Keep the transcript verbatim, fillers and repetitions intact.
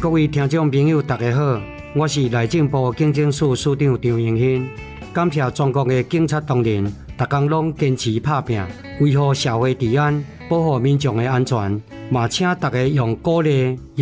各位听众朋友，大家好，我是内政部警政署署长张荣兴。感谢全国的警察同仁，逐工拢坚持拍拼，维护社会治安，保护民众的安全。嘛，请大家用鼓励。